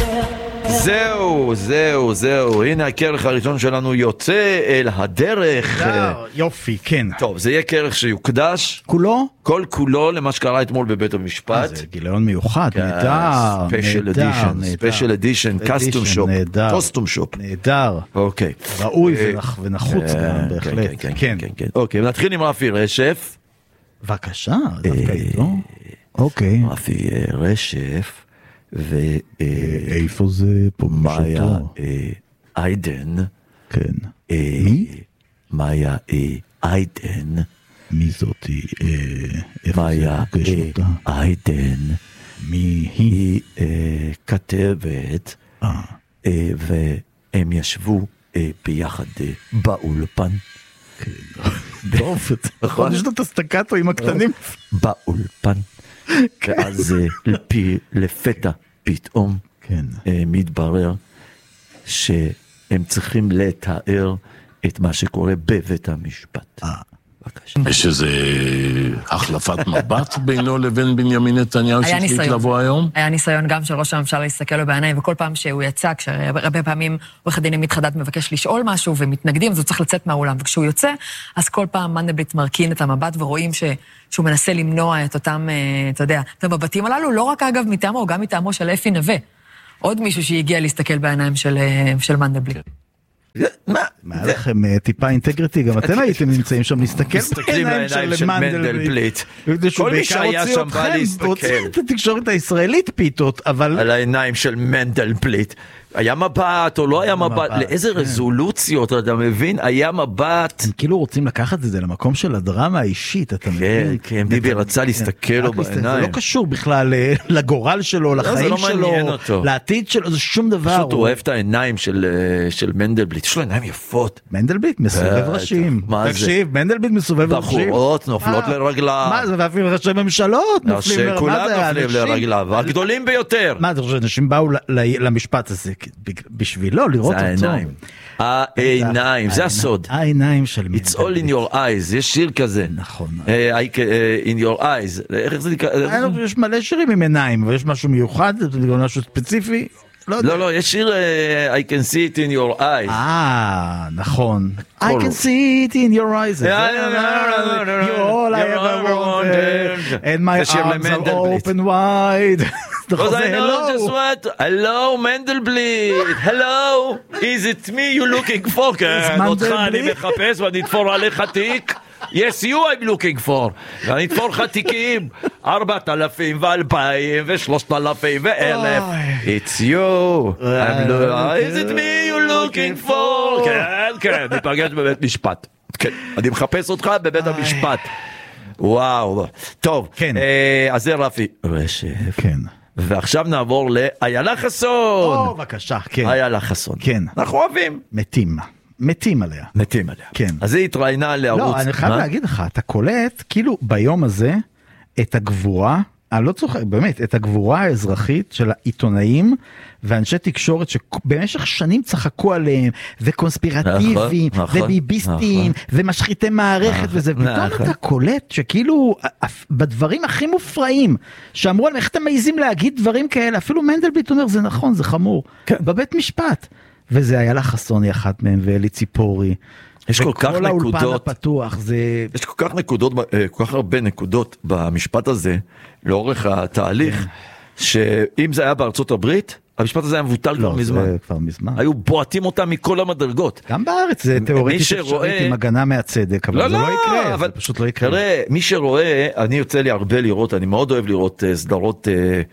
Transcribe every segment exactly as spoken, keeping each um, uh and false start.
זהו, זהו, זהו, הנה הכרך הראשון שלנו יוצא אל הדרך. יופי, כן. טוב, זה יהיה כרך שיוקדש כולו? כל כולו למה שקרה אתמול בבית המשפט. זה גיליון מיוחד, נהדר, ספיישל אדישן, ספיישל אדישן, קסטום שופ, קוסטום שופ. נהדר. אוקיי. ראוי ונחוץ גם, בהחלט. כן, כן, כן. אוקיי, נתחיל עם רפי רשף. בבקשה, דווקא איתו. אוקיי. רפי רשף. ואיפה זה פה מאיה איידן. כן. מי? מאיה איידן. מי זאתי? מאיה איידן. מי היא? היא כתבת, והם ישבו ביחד באולפן. טוב, נכון, יש לו את הסטקטו עם הקטנים. באולפן. ואז לפתע פתאום מתברר שהם צריכים לתאר את מה שקורה בבית המשפט. יש איזה החלפת מבט בינו לבין בנימין נתניהו שהחליט לבוא היום? היה ניסיון גם של ראש הממשלה להסתכל לו בעיניים, וכל פעם שהוא יצא, כשהרבה פעמים עורך הדין עמית חדד מבקש לשאול משהו ומתנגדים, אז הוא צריך לצאת מהאולם, וכשהוא יוצא, אז כל פעם מנדלבליט מרכין את המבט ורואים ש... שהוא מנסה למנוע את אותם, אתה יודע, את המבטים הללו, לא רק אגב מטעמו, גם מטעמו של אפי נווה. עוד מישהו שהגיע להסתכל בעיניים של, של מנדלבליט. מה? מה לכם טיפה אינטגריטי? גם אתם הייתם נמצאים שם להסתכל בעיניים של מנדלבליט. כל מי שהיה שם בא להסתכל. רוצים את התקשורת הישראלית פיתות, אבל... על העיניים של מנדלבליט. היה מבט או לא היה מבט, לאיזה רזולוציות, אתה מבין? היה מבט. הם כאילו רוצים לקחת את זה למקום של הדרמה האישית, אתה מבין? כן, כן, ביבי רצה להסתכל לו בעיניים. זה לא קשור בכלל לגורל שלו, לחיים שלו, לעתיד שלו, זה שום דבר. פשוט הוא אוהב את העיניים של מנדלבליט, יש לו עיניים יפות. מנדלבליט מסובב ראשים. תקשיב, מנדלבליט מסובב ראשים. בחורות נופלות לרגליו. מה זה, ואפילו ראשי ממשלות נופלים לרגליו. כולם נופלים לרגליו, הגדולים ביותר. מה, אתה חושב, אנשים באו למשפט הזה בשבילו לראות אותו. זה העיניים. העיניים, זה הסוד. העיניים של מי. It's all in your eyes, יש שיר כזה. נכון. in your eyes. איך זה נקרא? יש מלא שירים עם עיניים, אבל יש משהו מיוחד, משהו ספציפי. לא, לא, יש שיר I can see it in your eyes. אה, נכון. I can see it in your eyes. You're all I ever wanted. And my arms are open wide. Because I know just what, hello Mendelsblit, hello, is it me you looking for? כן, אותך אני מחפש ואני אתפור עליך תיק. Yes, you I'm looking for. ואני אתפור לך תיקים, ארבעת אלפים ואלפיים ושלושת אלפים ואלף. It's you. Is it me you looking for? כן, כן, ניפגש בבית משפט. כן, אני מחפש אותך בבית המשפט. וואו, טוב. כן. אז זה רפי רשף. כן. ועכשיו נעבור לאיילה חסון. או, בבקשה, כן. איילה חסון. כן. אנחנו אוהבים. מתים. מתים עליה. מתים עליה. כן. אז היא התראיינה לערוץ. לא, אני חייב להגיד לך, אתה קולט, כאילו ביום הזה, את הגבורה, אני לא צוחק, באמת, את הגבורה האזרחית של העיתונאים ואנשי תקשורת שבמשך שנים צחקו עליהם, וקונספירטיביים, וביביסטים, ומשחיתי מערכת וזה, ופתאום אתה קולט שכאילו, בדברים הכי מופרעים, שאמרו עליהם, איך אתם מעיזים להגיד דברים כאלה, אפילו מנדלבליט אומר, זה נכון, זה חמור, בבית משפט, וזה היה לה חסוני אחת מהם, ואלי ציפורי, יש כל כך נקודות, הפתוח, זה... יש כל כך נקודות, כל כך הרבה נקודות במשפט הזה, לאורך התהליך, שאם זה היה בארצות הברית, המשפט הזה היה מבוטל כבר מזמן. זה כבר מזמן. היו בועטים אותם מכל המדרגות. גם בארץ זה תיאורטית אפשרית עם הגנה מהצדק, אבל זה לא יקרה, זה פשוט לא יקרה. תראה, מי שרואה, אני יוצא לי הרבה לראות, אני מאוד אוהב לראות סדרות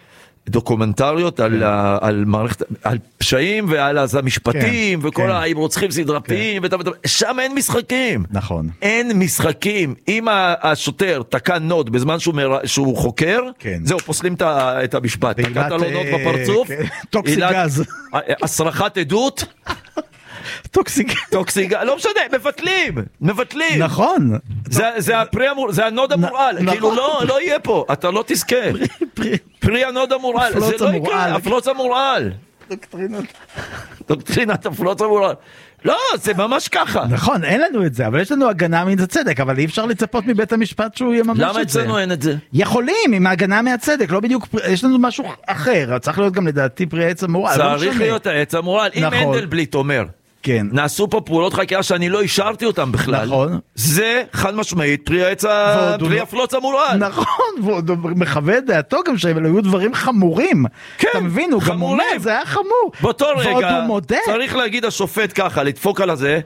דוקומנטריות על, על מערכת, על פשעים ועל אז המשפטים, כן, וכל כן. האם רוצחים סדרתיים, כן. שם אין משחקים. נכון. אין משחקים. אם השוטר תקע נוד בזמן שהוא, מר... שהוא חוקר, כן. זהו, פוסלים את המשפט. תקעת לו נוד בפרצוף. כן. טוקסיגז. הסרחת עדות. טוקסיג. טוקסיג, לא משנה, מבטלים, מבטלים. נכון. זה, זה הפרי המור, זה הנוד המורל, נ, כאילו נכון. לא, לא יהיה פה, אתה לא תזכה. פרי, פרי. פרי הנוד המורל, זה לא יקרה, הפלוץ המורל. דוקטרינות. דוקטרינת הפלוץ המורל. לא, זה ממש ככה. נכון, אין לנו את זה, אבל יש לנו הגנה מן הצדק, אבל אי אפשר לצפות מבית המשפט שהוא יממש את זה. למה אצלנו אין את זה? יכולים, עם ההגנה מהצדק, לא בדיוק, יש לנו משהו אחר, צריך להיות גם לדעתי פרי העץ המורל. צריך להיות העץ המורל. אם מנדלבליט אומר, כן. נעשו פה פעולות חקירה שאני לא אישרתי אותם בכלל. נכון. זה חד משמעית פרי העץ פרי הפלוץ המורל. נכון, והוא מחווה את דעתו גם שהם היו דברים חמורים. כן, אתה מבין, הוא גם אומר, זה היה חמור. באותו רגע, צריך להגיד השופט ככה, לדפוק על הזה.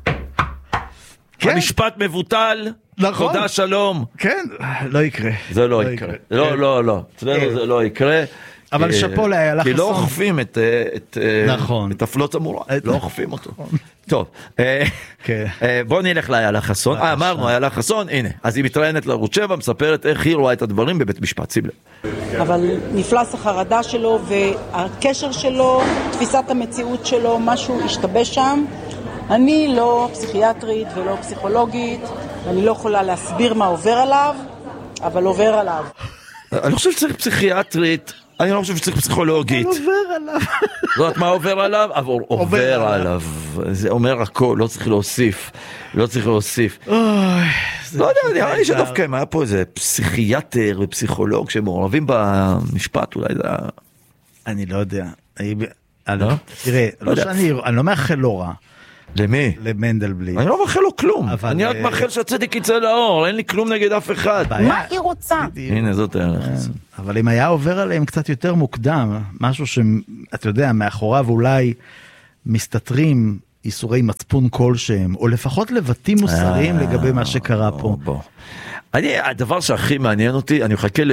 המשפט מבוטל. נכון. תודה, שלום. כן, לא יקרה. זה לא יקרה. לא, לא, לא. אצלנו זה לא יקרה. אבל שפו לאיילה חסון. כי לא אוכפים את, את, נכון. את הפלוץ המורל, לא אוכפים אותו. טוב, בוא נלך לאיילה חסון. אה, אמרנו, איילה חסון, הנה. אז היא מתראיינת לערוץ שבע, מספרת איך היא רואה את הדברים בבית משפט, שים לב. אבל מפלס החרדה שלו והקשר שלו, תפיסת המציאות שלו, משהו השתבש שם. אני לא פסיכיאטרית ולא פסיכולוגית, אני לא יכולה להסביר מה עובר עליו, אבל עובר עליו. אני חושב שצריך פסיכיאטרית, אני לא חושב שצריך פסיכולוגית. עובר עליו. לא יודעת מה עובר עליו, אבל עובר עליו. זה אומר הכל, לא צריך להוסיף. לא צריך להוסיף. לא יודע, נראה לי שדווקא אם היה פה איזה פסיכיאטר ופסיכולוג שמעורבים במשפט, אולי זה... אני לא יודע. תראה, אני לא מאחל לא רע. למי? למנדלבליט. אני לא מאחל לו כלום. אני רק מאחל שהצדק יצא לאור, אין לי כלום נגד אף אחד. מה היא רוצה? הנה, זאת היה לחסון. אבל אם היה עובר עליהם קצת יותר מוקדם, משהו שאתה יודע, מאחוריו אולי מסתתרים איסורי מצפון כלשהם, או לפחות לבטים מוסריים לגבי מה שקרה פה. אני, הדבר שהכי מעניין אותי, אני מחכה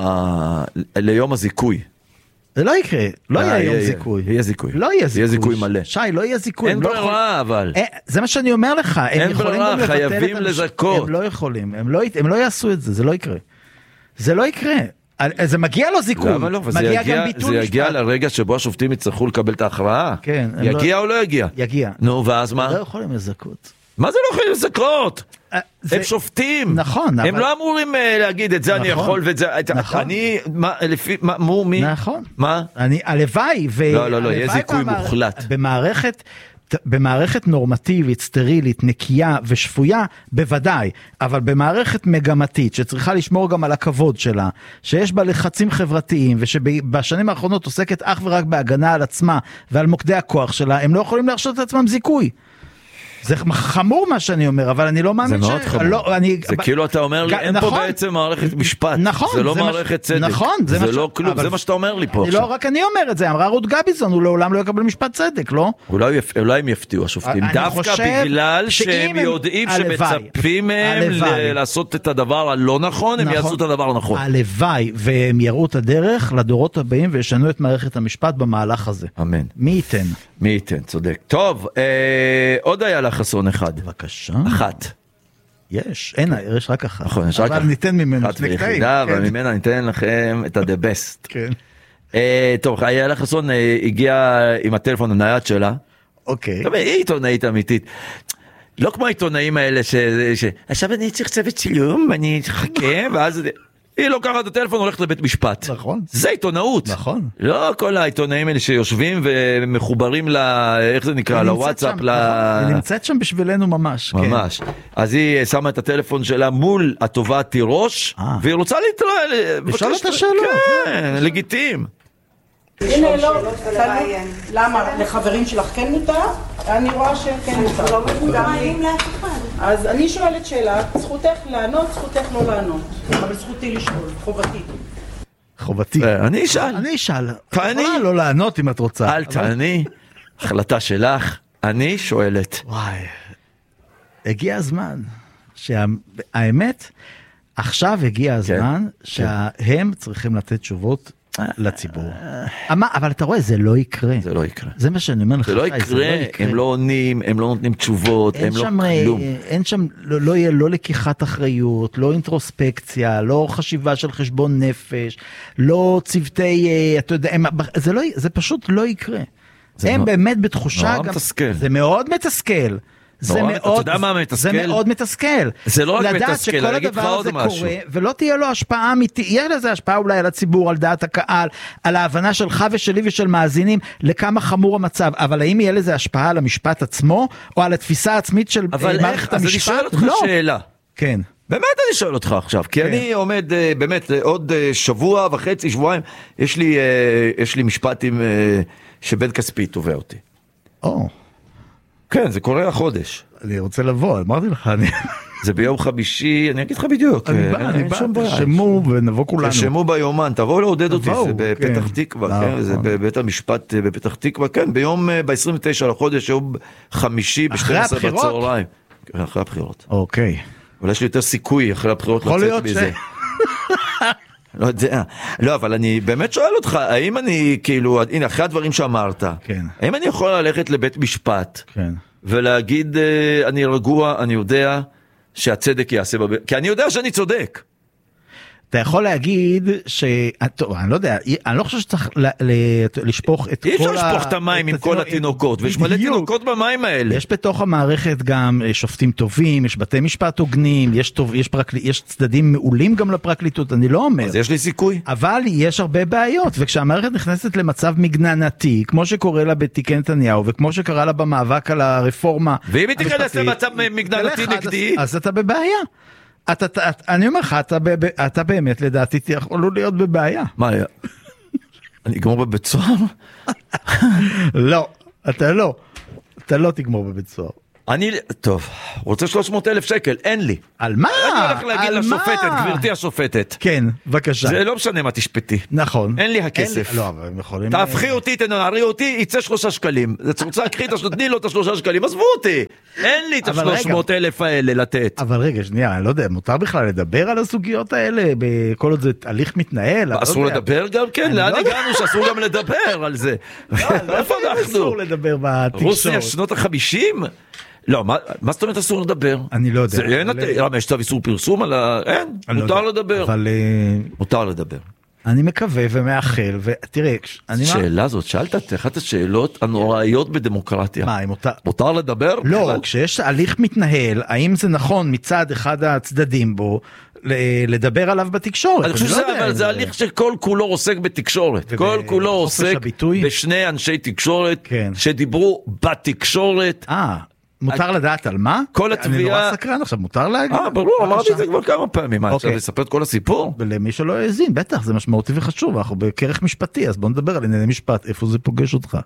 ליום הזיכוי. זה לא יקרה, לא יהיה יום זיכוי. יהיה זיכוי. לא יהיה זיכוי. יהיה זיכוי מלא. שי, לא יהיה זיכוי. אין ברירה, אבל. זה מה שאני אומר לך. אין ברירה, חייבים לזכות. הם לא יכולים, הם לא יעשו את זה, זה לא יקרה. זה לא יקרה. זה מגיע לו זיכוי. למה לא? מגיע גם ביטול משפט. זה יגיע לרגע שבו השופטים יצטרכו לקבל את ההכרעה. כן. יגיע או לא יגיע? יגיע. נו, ואז מה? הם לא יכולים לזכות. מה זה לא יכולים לזכות? הם שופטים. נכון. הם לא אמורים להגיד את זה אני יכול ואת זה. אני, לפי, מו, מי? נכון. מה? אני, הלוואי. לא, לא, לא, יהיה זיכוי מוחלט. במערכת... במערכת נורמטיבית, סטרילית, נקייה ושפויה, בוודאי, אבל במערכת מגמתית, שצריכה לשמור גם על הכבוד שלה, שיש בה לחצים חברתיים, ושבשנים האחרונות עוסקת אך ורק בהגנה על עצמה, ועל מוקדי הכוח שלה, הם לא יכולים להרשות את עצמם זיכוי. זה חמור מה שאני אומר, אבל אני לא מאמין ש... זה מאוד חמור. לא, אני... זה כאילו אתה אומר לי, אין פה בעצם מערכת משפט. נכון. זה לא מערכת צדק. נכון. זה לא כלום, זה מה שאתה אומר לי פה. לא רק אני אומר את זה, אמרה רות גביזון, הוא לעולם לא יקבל משפט צדק, לא? אולי הם יפתיעו השופטים, דווקא בגלל שהם יודעים שמצפים מהם לעשות את הדבר הלא נכון, הם יעשו את הדבר הנכון. הלוואי, והם יראו את הדרך לדורות הבאים וישנו את מערכת המשפט במהלך הזה. אמן. מי ייתן? מי ייתן, צודק. טוב, עוד היה לה חסון אחד. בבקשה. אחת. יש, אין, יש רק אחת. נכון, יש רק אחת. אבל ניתן ממנו. אחת ויחידה, אבל ממנה ניתן לכם את ה-the best. כן. טוב, היה לה חסון הגיעה עם הטלפון הנייד שלה. אוקיי. טוב, היא עיתונאית אמיתית. לא כמו העיתונאים האלה ש... עכשיו אני צריך צוות צילום, אני אחכה, ואז... היא לוקחת את הטלפון, הולכת לבית משפט. נכון. זה עיתונאות. נכון. לא כל העיתונאים האלה שיושבים ומחוברים ל... איך זה נקרא? לוואטסאפ. ל... היא נמצאת שם בשבילנו ממש. ממש. כן. אז היא שמה את הטלפון שלה מול התובעת תירוש, והיא רוצה להתראה... לשאול את השאלות. כן, לגיטים. הנה לא, למה? לחברים שלך כן מותר? אני רואה שכן מותר. אז אני שואלת שאלה, זכותך לענות, זכותך לא לענות. אבל זכותי לשאול, חובתי. חובתי. אני אשאל. אני אשאל. תעני. לא לענות אם את רוצה. אל תעני. החלטה שלך. אני שואלת. וואי. הגיע הזמן. שהאמת, עכשיו הגיע הזמן שהם צריכים לתת תשובות לציבור. אבל אתה רואה, זה לא יקרה. זה לא יקרה. זה מה שאני אומר לך. זה לא יקרה, הם לא עונים, הם לא נותנים תשובות, הם לא כלום. אין שם, לא יהיה לא לקיחת אחריות, לא אינטרוספקציה, לא חשיבה של חשבון נפש, לא צוותי, אתה יודע, זה פשוט לא יקרה. הם באמת בתחושה, מאוד מתסכל. זה מאוד מתסכל. זה מאוד, זה מאוד מתסכל. זה לא רק לדעת מתסכל, שכל הדבר הזה קורה, ולא תהיה לו השפעה אמיתית, יהיה לזה השפעה אולי על הציבור, על דעת הקהל, על ההבנה שלך ושלי ושל מאזינים, לכמה חמור המצב, אבל האם יהיה לזה השפעה על המשפט עצמו, או על התפיסה העצמית של מערכת המשפט? אז אני שואל אותך שאלה. כן. באמת אני שואל אותך עכשיו, כי אני עומד באמת עוד שבוע וחצי, שבועיים, יש לי, יש לי משפטים שבן כספי תובע אותי. או. כן, זה קורה החודש. אני רוצה לבוא, אמרתי לך, אני... זה ביום חמישי, אני אגיד לך בדיוק. אני בא, אני בא, תרשמו ונבוא כולנו. תרשמו ביומן, תבואו לעודד אותי, זה בפתח תקווה, כן, זה בבית המשפט בפתח תקווה, כן, ביום, ב-עשרים ותשעה לחודש, יום חמישי, ב-שתים עשרה בצהריים. אחרי הבחירות. אוקיי. אבל יש לי יותר סיכוי אחרי הבחירות לצאת מזה. לא יודע. לא, אבל אני באמת שואל אותך, האם אני, כאילו, הנה, אחרי הדברים שאמרת, האם אני יכול ללכת לבית משפט, ולהגיד, אני רגוע, אני יודע שהצדק יעשה בבית, כי אני יודע שאני צודק. אתה יכול להגיד ש... טוב, אני לא יודע, אני לא חושב שצריך לשפוך את כל ה... אי אפשר לשפוך את המים עם כל התינוקות, ויש מלא תינוקות במים האלה. יש בתוך המערכת גם שופטים טובים, יש בתי משפט הוגנים, יש צדדים מעולים גם לפרקליטות, אני לא אומר. אז יש לי סיכוי. אבל יש הרבה בעיות, וכשהמערכת נכנסת למצב מגננתי, כמו שקורה לה בתיקי נתניהו, וכמו שקרה לה במאבק על הרפורמה... ואם היא תיכנס למצב מגננתי נגדי... אז אתה בבעיה. אתה, אתה, אני אומר לך, אתה, אתה באמת לדעתי יכול להיות בבעיה. מה היה? אני אגמור בבית סוהר? לא, אתה לא. אתה לא תגמור בבית סוהר. אני, טוב, רוצה שלוש מאות אלף שקל, אין לי. על מה? אני הולך להגיד לשופטת, גברתי השופטת. כן, בבקשה. זה לא משנה מה תשפטי. נכון. אין לי הכסף. לא, אבל הם יכולים... תהפכי אותי, תנערי אותי, יצא שלושה שקלים. זה רוצה, קחי את השלושה, לו את השלושה שקלים, עזבו אותי. אין לי את השלוש מאות אלף האלה לתת. אבל רגע, שנייה, אני לא יודע, מותר בכלל לדבר על הסוגיות האלה, בכל עוד זה הליך מתנהל? אסור לדבר גם? כן, לאן הגענו שאסור גם לדבר על זה? איפה אנחנו? אסור לדבר בתקשורת. רוסיה, שנות ה-חמישים? לא, מה, מה זאת אומרת אסור לדבר? אני לא יודע. זה אין, למה יש צו איסור פרסום על ה... אין, מותר לדבר. אבל... מותר לדבר. אני מקווה ומאחל, ותראה... שאלה זאת, שאלת את אחת השאלות הנוראיות בדמוקרטיה. מה, אם מותר... מותר לדבר? לא, כשיש הליך מתנהל, האם זה נכון מצד אחד הצדדים בו, לדבר עליו בתקשורת? אני חושב שזה הליך שכל כולו עוסק בתקשורת. כל כולו עוסק בשני אנשי תקשורת שדיברו בתקשורת. אה, מותר לדעת על מה? כל התביעה... אני נורא סקרן עכשיו, מותר להגיד? אה, ברור, אמרתי את זה כבר כמה פעמים. מה, אפשר לספר את כל הסיפור? ולמי שלא האזין, בטח, זה משמעותי וחשוב, אנחנו בכרך משפטי, אז בוא נדבר על ענייני משפט, איפה זה פוגש אותך?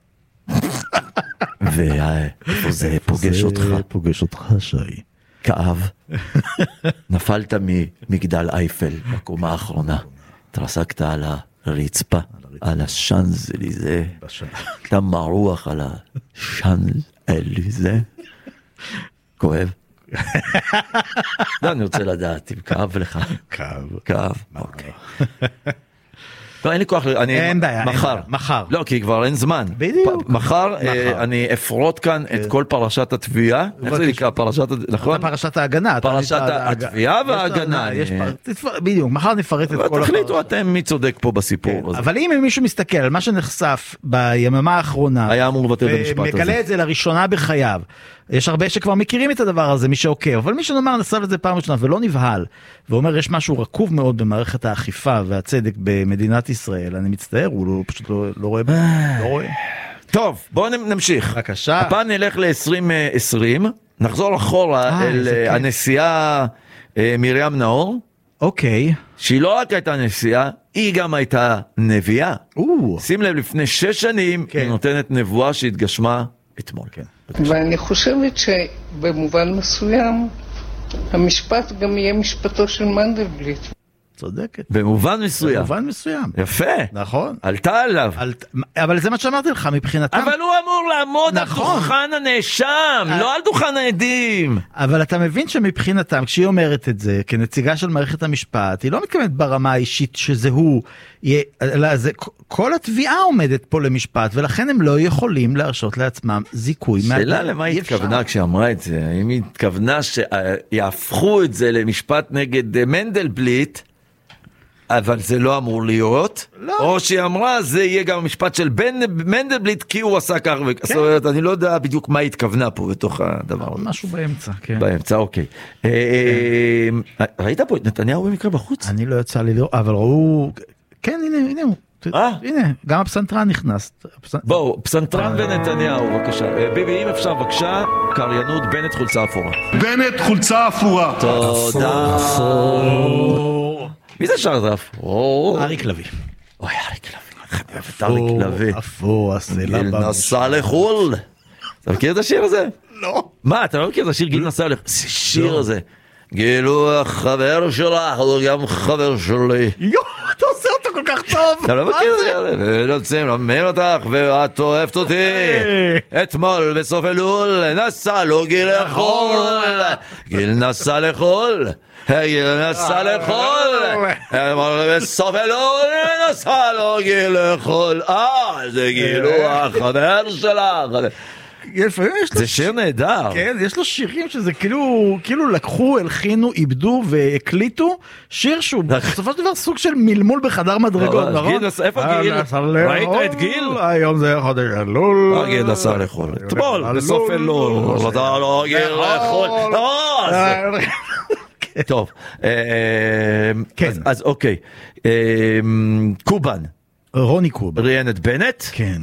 ואיפה זה פוגש אותך? זה פוגש אותך, שי. כאב. נפלת ממגדל אייפל בקומה האחרונה. התרסקת על הרצפה, על השאנזליזה. אתה מרוח על השאנזליזה. כואב. לא, אני רוצה לדעת אם כאב לך. כאב. כאב. אוקיי. לא, אין לי כוח, אין בעיה, מחר. מחר. לא, כי כבר אין זמן. בדיוק. מחר אני אפרוט כאן את כל פרשת התביעה. איך זה נקרא? פרשת, נכון? פרשת ההגנה. פרשת התביעה וההגנה. בדיוק, מחר נפרט את כל הפרשת. תחליטו אתם מי צודק פה בסיפור הזה. אבל אם מישהו מסתכל על מה שנחשף ביממה האחרונה, היה אמור לבטל את המשפט הזה. ומגלה את זה לראשונה בחייו. יש הרבה שכבר מכירים את הדבר הזה, מי שעוקב, אבל מי שנאמר נסב את זה פעם ראשונה ולא נבהל, ואומר יש משהו רקוב מאוד במערכת האכיפה והצדק במדינת ישראל, אני מצטער, הוא לא, פשוט לא, לא רואה, לא רואה. טוב, בואו נמשיך. בבקשה. הפעם נלך ל-עשרים עשרים, נחזור אחורה אל הנשיאה מרים נאור. אוקיי. שהיא לא רק הייתה נשיאה, היא גם הייתה נביאה. שים לב, לפני שש שנים היא נותנת נבואה שהתגשמה אתמול. כן. ואני חושבת שבמובן מסוים המשפט גם יהיה משפטו של מנדלבליט. צודקת. במובן מסוים. במובן מסוים. יפה. נכון. עלתה עליו. על... אבל זה מה שאמרתי לך מבחינתם. אבל הוא אמור לעמוד נכון. על דוכן הנאשם, על... לא על דוכן העדים. אבל אתה מבין שמבחינתם, כשהיא אומרת את זה, כנציגה של מערכת המשפט, היא לא מתכוונת ברמה האישית שזה הוא, יהיה... לא, זה... כל התביעה עומדת פה למשפט, ולכן הם לא יכולים להרשות לעצמם זיכוי. שאלה למה היא התכוונה כשאמרה את זה? האם היא התכוונה שיהפכו את זה למשפט נגד מנדלבליט, אבל זה לא אמור להיות, לא. או שהיא אמרה, זה יהיה גם המשפט של מנדלבליט, כי הוא עשה כך וכך, זאת אומרת, אני לא יודע בדיוק מה התכוונה פה בתוך הדבר הזה. משהו באמצע, כן. באמצע, אוקיי. ראית פה את נתניהו במקרה בחוץ? אני לא יצא לי לראות, אבל ראו, כן, הנה, הנה הוא. הנה, גם הפסנתרן נכנס. בואו, פסנתרן ונתניהו, בבקשה. ביבי, אם אפשר, בבקשה, קריינות בנט חולצה אפורה. בנט חולצה אפורה. תודה. מי זה שר זה אפור? אריק לוי. אוי, אריק לוי. חייבת אריק לוי. אפור, הסלע. גיל נסע לחול. אתה מכיר את השיר הזה? לא. מה, אתה לא מכיר את השיר גיל נסע לחול? זה שיר הזה. גיל הוא החבר שלך, הוא גם חבר שלי. יו, אתה עושה אותו כל כך טוב. אתה לא מכיר את זה? ורוצים לומר אותך, ואת אוהבת אותי. אתמול בסוף אלול, נסע לו גיל לחול. גיל נסע לחול. גיל נסע לחול. אתמול בסוף אלול, נסע לו גיל לחול. אה, זה גיל הוא החבר שלך. זה שיר נהדר. כן, יש לו שירים שזה כאילו, כאילו לקחו, הלחינו, איבדו והקליטו שיר שהוא בסופו של דבר סוג של מלמול בחדר מדרגות, נכון? איפה גיל? ראית את גיל? היום זה חודש אלול. גיל נסע לחול. אתמול, בסוף אלול. אתה לא גיל לחול. טוב. אז אוקיי. קובן. רוני קובן. ראיין את בנט. כן.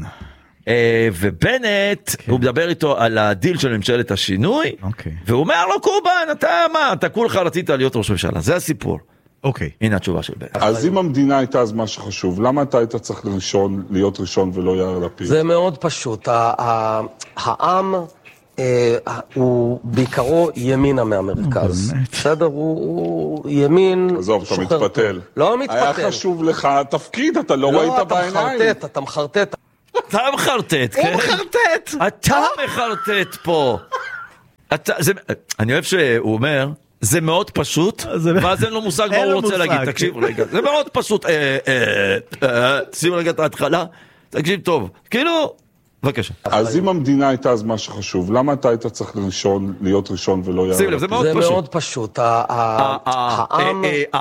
ובנט, הוא מדבר איתו על הדיל של ממשלת השינוי, והוא אומר לו, קובן, אתה מה, אתה כולך רצית להיות ראש ממשלה, זה הסיפור. אוקיי. הנה התשובה של בנט. אז אם המדינה הייתה אז מה שחשוב, למה אתה היית צריך לראשון, להיות ראשון ולא יאיר לפיד? זה מאוד פשוט, העם הוא בעיקרו ימינה מהמרכז. בסדר, הוא ימין... עזוב, אתה מתפתל. לא מתפתל. היה חשוב לך התפקיד, אתה לא ראית בעיניים. לא, אתה מחרטט, אתה מחרטט. אתה מחרטט, כן? הוא מחרטט! אתה מחרטט פה. אני אוהב שהוא אומר, זה מאוד פשוט, ואז אין לו מושג מה הוא רוצה להגיד. תקשיבו רגע, זה מאוד פשוט. שימו רגע את ההתחלה, תקשיב טוב. כאילו, בבקשה. אז אם המדינה הייתה אז מה שחשוב, למה אתה היית צריך לראשון, להיות ראשון ולא יאיר לפיד? זה מאוד פשוט. זה מאוד פשוט. העם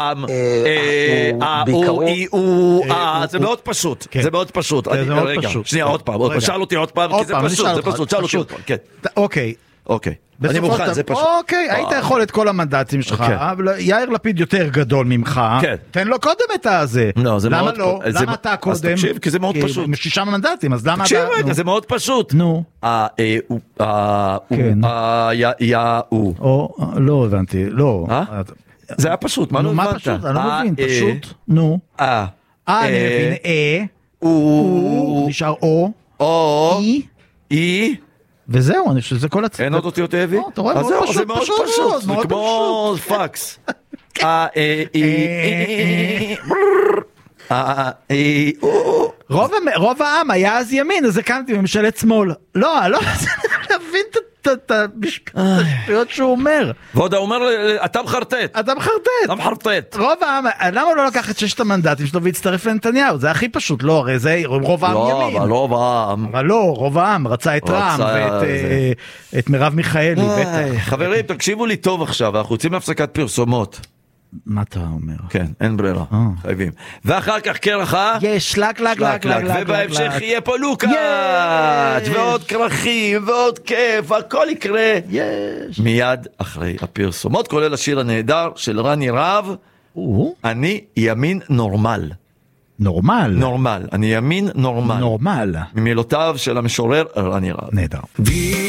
הוא בעיקרו... זה מאוד פשוט. זה מאוד פשוט. רגע, שנייה, עוד פעם. שאל אותי עוד פעם, כי זה פשוט. זה פשוט, שאל אותי עוד פעם. אוקיי. אוקיי. אני מוכן, זה פשוט. אוקיי, היית יכול את כל המנדטים שלך, אבל יאיר לפיד יותר גדול ממך, תן לו קודם את הזה. למה לא? למה אתה קודם? אז תקשיב, כי זה מאוד פשוט. שישה מנדטים, אז למה אתה... תקשיב רגע, זה מאוד פשוט. נו. כן. או, לא הבנתי, לא. זה היה פשוט, מה לא הבנת? מה פשוט? אני לא מבין, פשוט, נו. אה. אה, אני מבין, אה. הוא. נשאר או. או. אי. אי. וזהו, אני חושב שזה כל הצד. אין עוד אותיות אהבי? אתה רואה, מאוד פשוט, זה מאוד פשוט, זה כמו פקס. רוב העם היה אז ימין, אז הקמתי ממשלת שמאל. לא, לא, זה להבין את המשפטיות שהוא אומר. ועוד הוא אומר, אתה מחרטט. אתה מחרטט. אתה מחרטט. רוב העם, למה לא לקח את ששת המנדטים שלו והצטרף לנתניהו? זה הכי פשוט, לא, הרי זה רוב העם ימין. לא, אבל רוב העם. אבל לא, רוב העם רצה את רע"מ ואת מרב מיכאלי, בטח. חברים, תקשיבו לי טוב עכשיו, אנחנו יוצאים להפסקת פרסומות. מה אתה אומר? כן, אין ברירה, חייבים. ואחר כך קרחה, יש, לק, לק, לק, לק, ובהמשך יהיה פה לוקאץ' ועוד קרחים ועוד כיף, הכל יקרה מיד אחרי הפרסומות, כולל השיר הנהדר של רני רהב, אני ימין נורמל. נורמל? נורמל, אני ימין נורמל. נורמל. ממילותיו של המשורר רני רהב. נהדר.